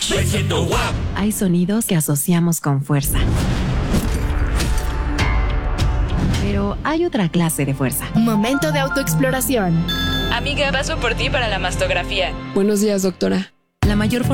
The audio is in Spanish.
Hay sonidos que asociamos con fuerza. Pero hay otra clase de fuerza. Momento de autoexploración. Amiga, paso por ti para la mastografía. Buenos días, doctora. La mayor